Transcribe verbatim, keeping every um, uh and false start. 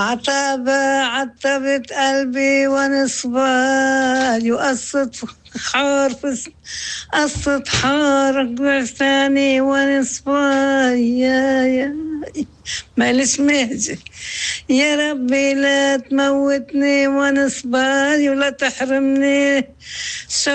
عتبة عتبت قلبي وانا صباي وقصة حار في قصة حار بعثاني وانا صباي يا يا مالش مهجة. يا ربي لا تموتني وانا صباي ولا تحرمني